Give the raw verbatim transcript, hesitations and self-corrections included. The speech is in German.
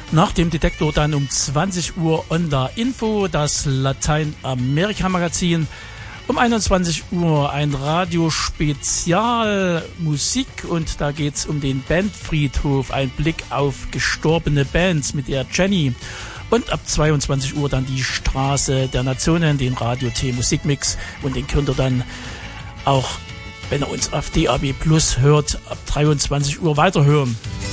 Nach dem Detektor dann um zwanzig Uhr Onda Info, das Lateinamerika-Magazin. Um einundzwanzig Uhr ein Radiospezial Musik und da geht's um den Bandfriedhof, ein Blick auf gestorbene Bands mit der Jenny. Und ab zweiundzwanzig Uhr dann die Straße der Nationen, den Radio-T-Musikmix und den könnt ihr dann auch, wenn ihr uns auf D A B Plus hört, ab dreiundzwanzig Uhr weiterhören.